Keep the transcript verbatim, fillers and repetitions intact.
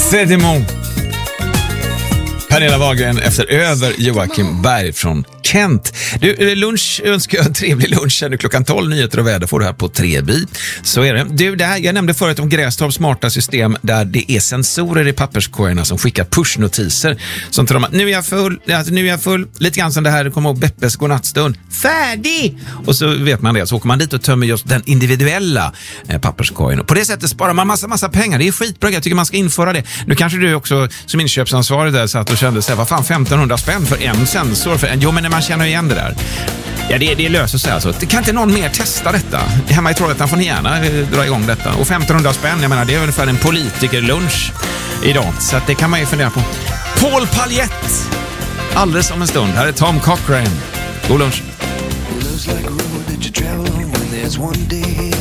Sedimon. Pernilla Wahlgren efter över Joakim Berg från Kent. Du, lunch, önskar jag en trevlig lunch. Nu klockan tolv, nyheter och väder får du här på tre bi. Så är det. Du, det här, jag nämnde förut om Grästorps smarta system där det är sensorer i papperskorgarna som skickar pushnotiser som tror att nu är jag full, alltså, nu är jag full. Lite grann som det här, kommer ihåg Beppes godnattstund. Färdig! Och så vet man det, så åker man dit och tömmer just den individuella eh, papperskorgen. Och på det sättet sparar man massa, massa pengar. Det är skitbra, jag tycker man ska införa det. Nu kanske du också som inköpsansvarig där satt och kände sig, vad fan, femtonhundra spänn för en sensor? För en, jo, men när man känner igen det där. Ja, det, det löser sig alltså. Kan inte någon mer testa detta? Hemma i Trollhättan får ni gärna eh, dra igång detta. Och femtonhundra spänn, jag menar, det är ungefär en politikerlunch idag. Så att det kan man ju fundera på. Paul Paljett! Alldeles om en stund. Här är Tom Cochrane. God lunch.